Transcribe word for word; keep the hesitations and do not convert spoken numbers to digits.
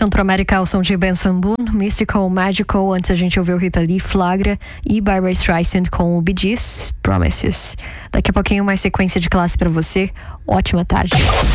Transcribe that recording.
Centro América ao som de Benson Boone, Mystical, Magical. Antes a gente ouviu Rita Lee, Flagra e Barbra Streisand com o Bee Gees, Promises. Daqui a pouquinho mais sequência de classe pra você. Ótima tarde.